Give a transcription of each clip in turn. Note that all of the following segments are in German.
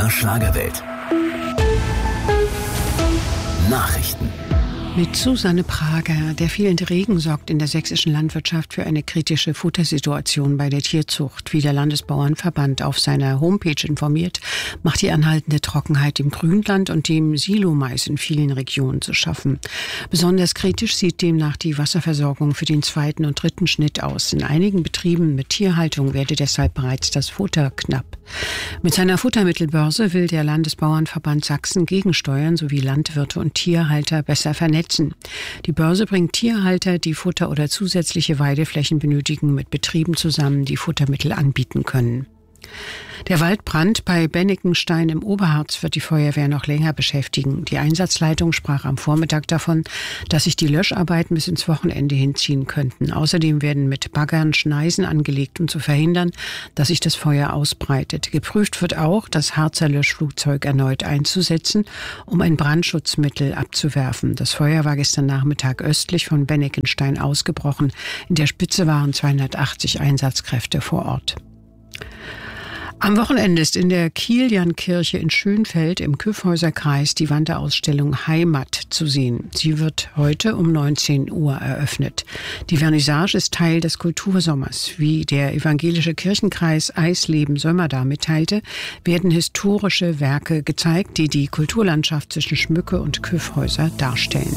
MDR Schlagerwelt. Nachrichten. Mit Susanne Prager. Der fehlende Regen sorgt in der sächsischen Landwirtschaft für eine kritische Futtersituation bei der Tierzucht. Wie der Landesbauernverband auf seiner Homepage informiert, macht die anhaltende Trockenheit im Grünland und dem Silomais in vielen Regionen zu schaffen. Besonders kritisch sieht demnach die Wasserversorgung für den zweiten und dritten Schnitt aus. In einigen Betrieben mit Tierhaltung werde deshalb bereits das Futter knapp. Mit seiner Futtermittelbörse will der Landesbauernverband Sachsen gegensteuern sowie Landwirte und Tierhalter besser vernetzen. Die Börse bringt Tierhalter, die Futter oder zusätzliche Weideflächen benötigen, mit Betrieben zusammen, die Futtermittel anbieten können. Der Waldbrand bei Bennekenstein im Oberharz wird die Feuerwehr noch länger beschäftigen. Die Einsatzleitung sprach am Vormittag davon, dass sich die Löscharbeiten bis ins Wochenende hinziehen könnten. Außerdem werden mit Baggern Schneisen angelegt, um zu verhindern, dass sich das Feuer ausbreitet. Geprüft wird auch, das Harzer Löschflugzeug erneut einzusetzen, um ein Brandschutzmittel abzuwerfen. Das Feuer war gestern Nachmittag östlich von Bennekenstein ausgebrochen. In der Spitze waren 280 Einsatzkräfte vor Ort. Am Wochenende ist in der Kiliankirche in Schönfeld im Kyffhäuserkreis die Wanderausstellung Heimat zu sehen. Sie wird heute um 19 Uhr eröffnet. Die Vernissage ist Teil des Kultursommers. Wie der evangelische Kirchenkreis Eisleben Sömmerda mitteilte, werden historische Werke gezeigt, die die Kulturlandschaft zwischen Schmücke und Kyffhäuser darstellen.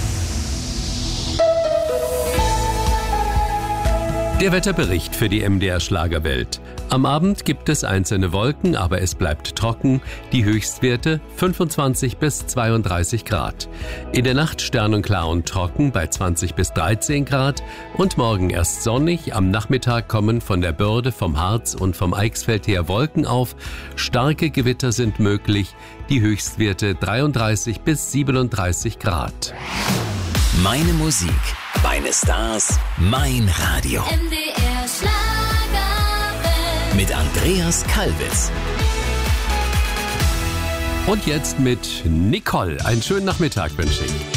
Der Wetterbericht für die MDR Schlagerwelt. Am Abend gibt es einzelne Wolken, aber es bleibt trocken. Die Höchstwerte 25 bis 32 Grad. In der Nacht sternenklar und trocken bei 20 bis 13 Grad. Und morgen erst sonnig. Am Nachmittag kommen von der Börde, vom Harz und vom Eichsfeld her Wolken auf. Starke Gewitter sind möglich. Die Höchstwerte 33 bis 37 Grad. Meine Musik, meine Stars, mein Radio. MDR Schlagerwelt. Mit Andreas Kalbitz. Und jetzt mit Nicole. Einen schönen Nachmittag wünsche ich.